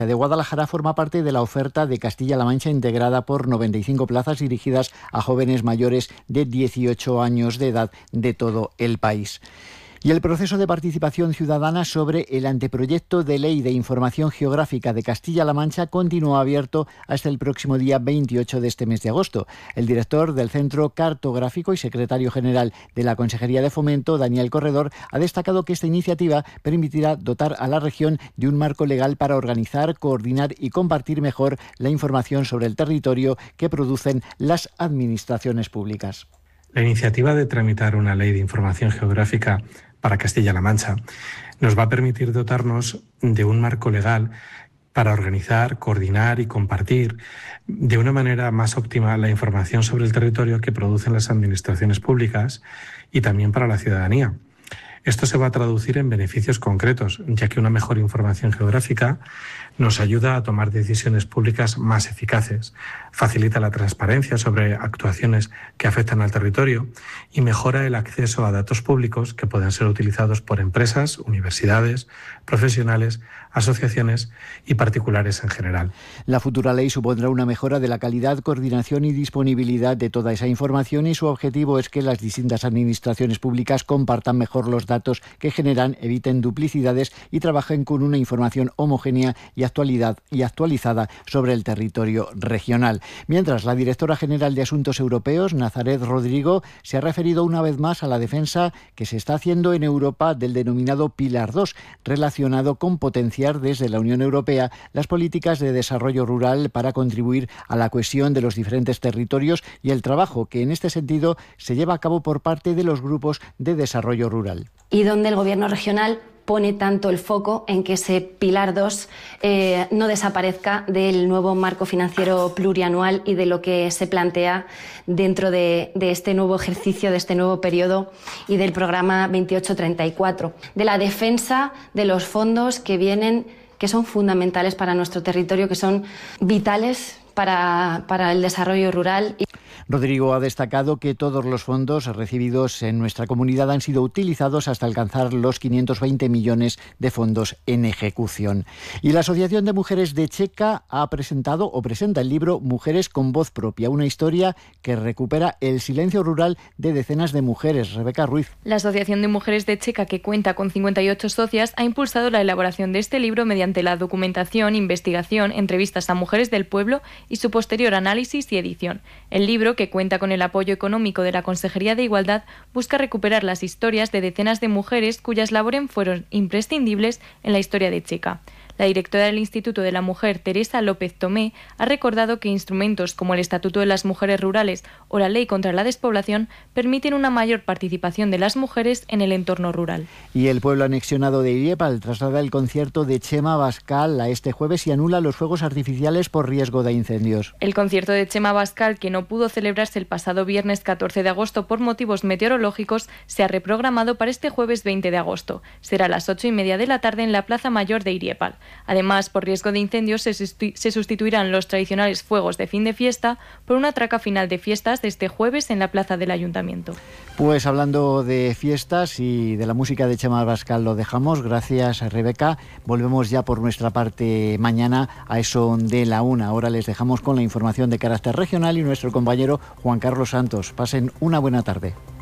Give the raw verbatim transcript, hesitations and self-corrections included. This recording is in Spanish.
de Guadalajara forma parte de la oferta de Castilla-La Mancha integrada por noventa y cinco plazas dirigidas a jóvenes mayores de dieciocho años de edad de todo el país. Y el proceso de participación ciudadana sobre el anteproyecto de ley de información geográfica de Castilla-La Mancha continúa abierto hasta el próximo día veintiocho de este mes de agosto. El director del Centro Cartográfico y secretario general de la Consejería de Fomento, Daniel Corredor, ha destacado que esta iniciativa permitirá dotar a la región de un marco legal para organizar, coordinar y compartir mejor la información sobre el territorio que producen las administraciones públicas. La iniciativa de tramitar una ley de información geográfica para Castilla-La Mancha nos va a permitir dotarnos de un marco legal para organizar, coordinar y compartir de una manera más óptima la información sobre el territorio que producen las administraciones públicas y también para la ciudadanía. Esto se va a traducir en beneficios concretos, ya que una mejor información geográfica nos ayuda a tomar decisiones públicas más eficaces, facilita la transparencia sobre actuaciones que afectan al territorio y mejora el acceso a datos públicos que puedan ser utilizados por empresas, universidades, profesionales, asociaciones y particulares en general. La futura ley supondrá una mejora de la calidad, coordinación y disponibilidad de toda esa información y su objetivo es que las distintas administraciones públicas compartan mejor los datos que generan, eviten duplicidades y trabajen con una información homogénea y actualidad y actualizada sobre el territorio regional. Mientras, la directora general de Asuntos Europeos, Nazaret Rodrigo, se ha referido una vez más a la defensa que se está haciendo en Europa del denominado Pilar dos, relacionado con potenciar desde la Unión Europea las políticas de desarrollo rural para contribuir a la cohesión de los diferentes territorios y el trabajo que en este sentido se lleva a cabo por parte de los grupos de desarrollo rural. Y donde el Gobierno regional pone tanto el foco en que ese Pilar dos eh, no desaparezca del nuevo marco financiero plurianual y de lo que se plantea dentro de, de este nuevo ejercicio, de este nuevo periodo y del programa veintiocho treinta y cuatro, de la defensa de los fondos que vienen, que son fundamentales para nuestro territorio, que son vitales para, para el desarrollo rural. Rodrigo ha destacado que todos los fondos recibidos en nuestra comunidad han sido utilizados hasta alcanzar los quinientos veinte millones de fondos en ejecución. Y la Asociación de Mujeres de Checa ha presentado o presenta el libro Mujeres con voz propia, una historia que recupera el silencio rural de decenas de mujeres. Rebeca Ruiz. La Asociación de Mujeres de Checa, que cuenta con cincuenta y ocho socias, ha impulsado la elaboración de este libro mediante la documentación, investigación, entrevistas a mujeres del pueblo y su posterior análisis y edición. El libro, que cuenta con el apoyo económico de la Consejería de Igualdad, busca recuperar las historias de decenas de mujeres cuyas labores fueron imprescindibles en la historia de Checa. La directora del Instituto de la Mujer, Teresa López Tomé, ha recordado que instrumentos como el Estatuto de las Mujeres Rurales o la Ley contra la Despoblación permiten una mayor participación de las mujeres en el entorno rural. Y el pueblo anexionado de Iriepal traslada el concierto de Chema Bascal a este jueves y anula los fuegos artificiales por riesgo de incendios. El concierto de Chema Bascal, que no pudo celebrarse el pasado viernes catorce de agosto por motivos meteorológicos, se ha reprogramado para este jueves veinte de agosto. Será a las ocho y media de la tarde en la Plaza Mayor de Iriepal. Además, por riesgo de incendios, se, sustitu- se sustituirán los tradicionales fuegos de fin de fiesta por una traca final de fiestas de este jueves en la plaza del Ayuntamiento. Pues hablando de fiestas y de la música de Chema Bascal lo dejamos. Gracias, Rebeca. Volvemos ya por nuestra parte mañana a eso de la una. Ahora les dejamos con la información de carácter regional y nuestro compañero Juan Carlos Santos. Pasen una buena tarde.